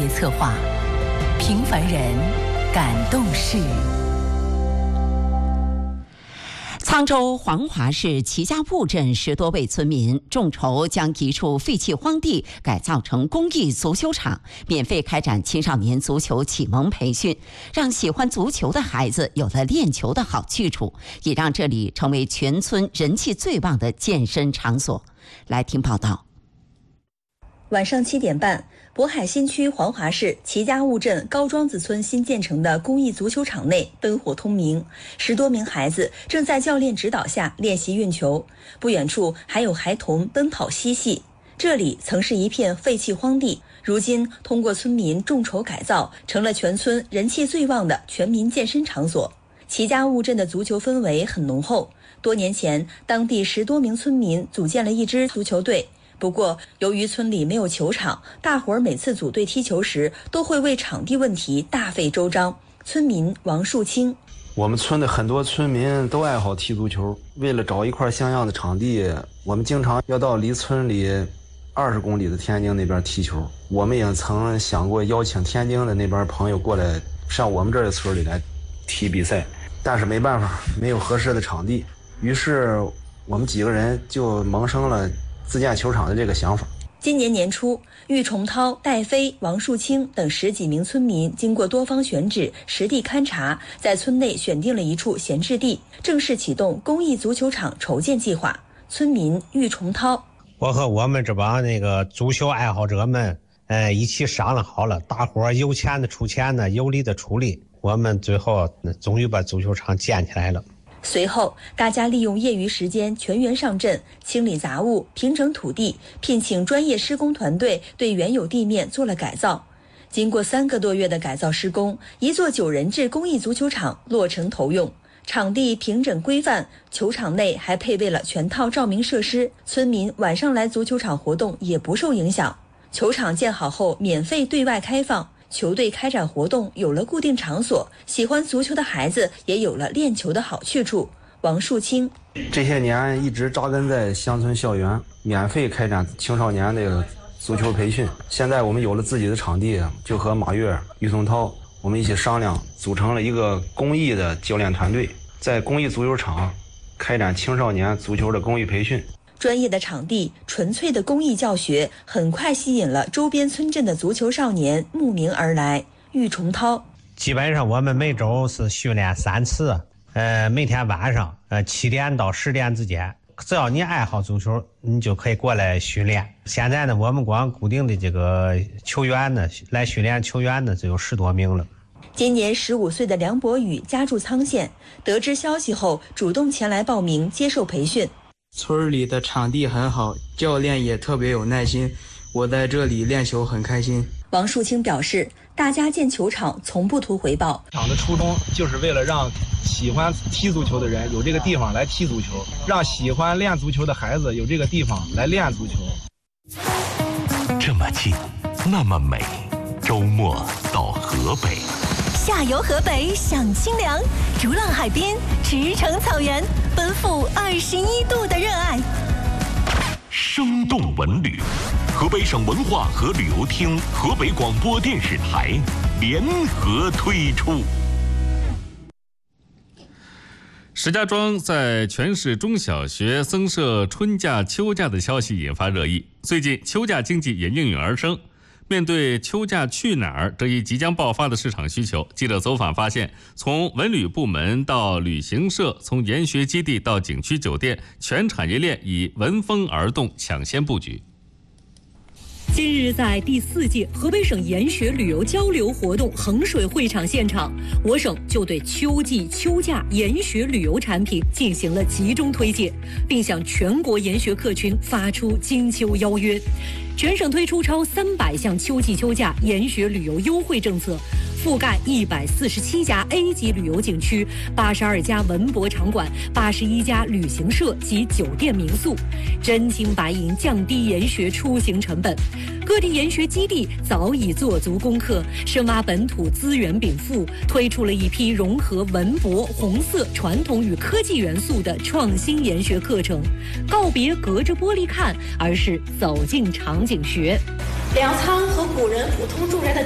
别策划，平凡人感动事。沧州黄华市齐家坞镇10多位村民众筹将一处废弃荒地改造成公益足球场，免费开展青少年足球启蒙培训，让喜欢足球的孩子有了练球的好去处，也让这里成为全村人气最旺的健身场所。来听报道。 晚上7点半，渤海新区黄华市齐家坞镇高庄子村新建成的公益足球场内灯火通明，10多名孩子正在教练指导下练习运球，不远处还有孩童奔跑嬉戏。这里曾是一片废弃荒地，如今通过村民众筹改造，成了全村人气最旺的全民健身场所。齐家坞镇的足球氛围很浓厚，多年前当地10多名村民组建了一支足球队。不过，由于村里没有球场，大伙儿每次组队踢球时都会为场地问题大费周章。村民王树清： 我们村的很多村民都爱好踢足球，为了找一块像样的场地，我们经常要到离村里20公里的天津那边踢球。我们也曾想过邀请天津的那边朋友过来上我们这儿的村里来踢比赛，但是没办法，没有合适的场地。于是我们几个人就萌生了自建球场的这个想法。 今年年初，郁崇涛、戴飞、王树清等10几名村民经过多方选址、实地勘察，在村内选定了一处闲置地，正式启动公益足球场筹建计划。村民郁崇涛： 我和我们这帮那个足球爱好者们，一起商量好了，大伙儿有钱的出钱的，有力的出力，我们最后终于把足球场建起来了。 随后，大家利用业余时间全员上阵，清理杂物、平整土地，聘请专业施工团队对原有地面做了改造。经过3个多月的改造施工，一座9人制公益足球场落成投用。场地平整规范，球场内还配备了全套照明设施，村民晚上来足球场活动也不受影响。球场建好后免费对外开放，球队开展活动有了固定场所，喜欢足球的孩子也有了练球的好去处。王树清： 这些年一直扎根在乡村校园，免费开展青少年的足球培训。现在我们有了自己的场地，就和马跃、郁崇涛我们一起商量，组成了一个公益的教练团队，在公益足球场开展青少年足球的公益培训。 专业的场地，纯粹的公益教学，很快吸引了周边村镇的足球少年慕名而来。郁崇涛： 基本上我们每周是训练3次，每天晚上7点到10点之间，只要你爱好足球，你就可以过来训练。现在呢，我们光固定的这个球员呢，来训练球员呢，就有10多名了。 今年15岁的梁博宇家住沧县，得知消息后主动前来报名接受培训。 村里的场地很好，教练也特别有耐心，我在这里练球很开心。 王树清表示，大家建球场从不图回报， 场的初衷就是为了让喜欢踢足球的人有这个地方来踢足球，让喜欢练足球的孩子有这个地方来练足球。 这么近，那么美，周末到河北。 下游河北享清凉，逐浪海滨，驰骋草原，奔赴21度的热爱。 生动文旅，河北省文化和旅游厅、河北广播电视台联合推出。 石家庄在全市中小学增设春假、秋假的消息引发热议。最近秋假经济也应运而生。面对秋假去哪儿这一即将爆发的市场需求，记者走访发现，从文旅部门到旅行社，从研学基地到景区酒店，全产业链以闻风而动，抢先布局。 今日在第4届河北省研学旅游交流活动衡水会场现场，我省就对秋季、秋假研学旅游产品进行了集中推介，并向全国研学客群发出金秋邀约。全省推出超300项秋季秋假研学旅游优惠政策，覆盖147家 A 级旅游景区、82家文博场馆、81家旅行社及酒店民宿，真金白银降低研学出行成本。各地研学基地早已做足功课，深挖本土资源禀赋，推出了一批融合文博、红色、传统与科技元素的创新研学课程，告别隔着玻璃看，而是走进场景学。 粮仓和古人普通住宅的